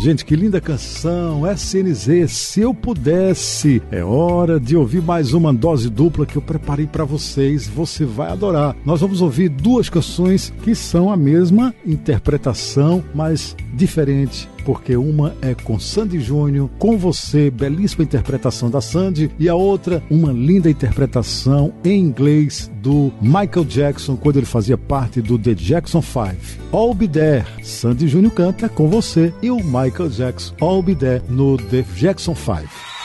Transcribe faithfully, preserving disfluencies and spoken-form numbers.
Gente, que linda canção, S N Z, Se Eu Pudesse. É hora de ouvir mais uma dose dupla que eu preparei para vocês, você vai adorar. Nós vamos ouvir duas canções que são a mesma interpretação, mas diferente, porque uma é com Sandy Júnior, Com Você, belíssima interpretação da Sandy, e a outra, uma linda interpretação em inglês do Michael Jackson, quando ele fazia parte do The Jackson Five. I'll Be There, Sandy Júnior canta Com Você, e o Michael Jackson, I'll Be There, no The Jackson Five.